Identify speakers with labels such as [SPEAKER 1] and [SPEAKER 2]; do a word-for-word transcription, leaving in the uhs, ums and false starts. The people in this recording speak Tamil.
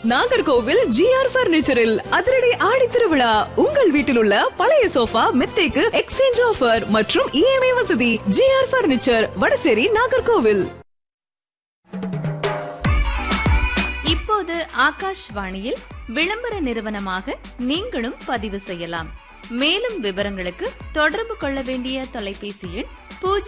[SPEAKER 1] நாகர்கோவில் ஜிஆர் பர்னிச்சரில் அதிரடி ஆடி திருவிழா. உங்கள் வீட்டில் உள்ள பழைய சோஃபா மெத்தைக்கு எக்ஸ்சேஞ்ச் ஆஃபர் மற்றும் இஎம்ஐ வசதி. GR furniture, Vadasery, Nagercoil.
[SPEAKER 2] இப்போது ஆகாஷ்வாணியில் விளம்பர நிறுவனமாக நீங்களும் பதிவு செய்யலாம். மேலும் விவரங்களுக்கு தொடர்பு கொள்ள வேண்டிய தொலைபேசி எண் பூஜ்ஜியம்